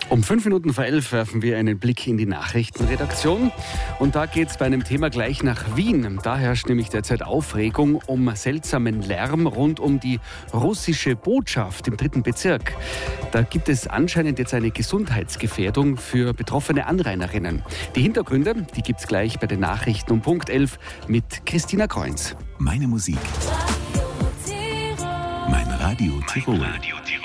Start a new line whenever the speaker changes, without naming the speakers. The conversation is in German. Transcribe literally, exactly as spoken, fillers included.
Um fünf Minuten vor elf werfen wir einen Blick in die Nachrichtenredaktion. Und da geht es bei einem Thema gleich nach Wien. Da herrscht nämlich derzeit Aufregung um seltsamen Lärm rund um die russische Botschaft im dritten Bezirk. Da gibt es anscheinend jetzt eine Gesundheitsgefährdung für betroffene Anrainerinnen. Die Hintergründe, die gibt es gleich bei den Nachrichten um Punkt elf mit Christina Kreunz.
Meine Musik. Mein Radio Tirol.